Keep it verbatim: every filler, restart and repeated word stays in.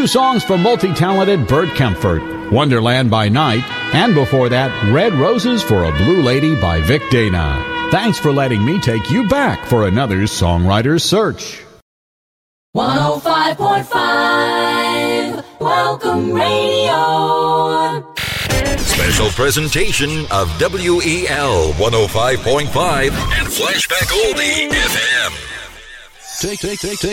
Two songs from multi-talented Bert Kempfert, Wonderland by Night, and before that, Red Roses for a Blue Lady by Vic Dana. Thanks for letting me take you back for another Songwriter's Search. one oh five point five, Welcome Radio. Special presentation of W E L one oh five point five and Flashback Oldie F M. Take, take, take, take.